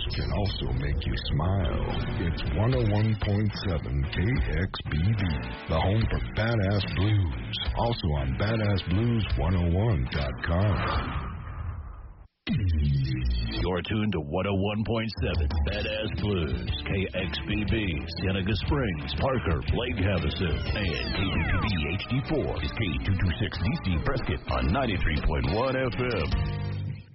can also make you smile. It's 101.7 KXBB, the home for Badass Blues. Also on BadassBlues101.com. You're tuned to 101.7 Badass Blues, KXBB, Cienega Springs, Parker, Lake Havasu, and KPPB HD4 is K226DC Prescott on 93.1 FM.